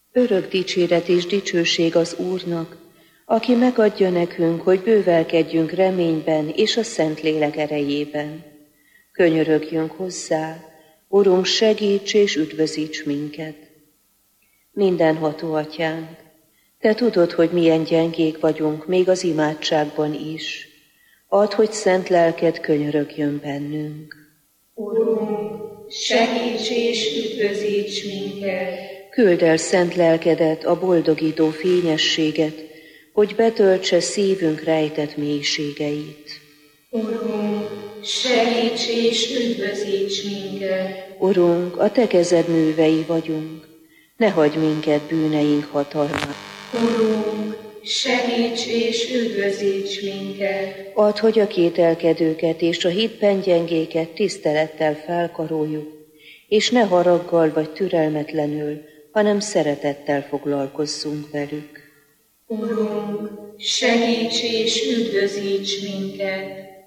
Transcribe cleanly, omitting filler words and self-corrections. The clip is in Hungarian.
Örök dicséret és dicsőség az Úrnak, aki megadja nekünk, hogy bővelkedjünk reményben és a Szentlélek erejében. Könyörögjünk hozzá, Urunk, segíts és üdvözíts minket. Mindenható Atyánk, Te tudod, hogy milyen gyengék vagyunk, még az imádságban is. Add, hogy szent lelked könyörögjön bennünk. Urunk, segíts és üdvözíts minket! Küldd el szent lelkedet, a boldogító fényességet, hogy betöltse szívünk rejtett mélységeit. Urunk, segíts és üdvözíts minket! Urunk, a Te kezed művei vagyunk, ne hagyj minket bűneink hatalmát. Urunk, segíts és üdvözíts minket! Add, hogy a kételkedőket és a hitben gyengéket tisztelettel felkaroljuk, és ne haraggal vagy türelmetlenül, hanem szeretettel foglalkozzunk velük. Urunk, segíts és üdvözíts minket!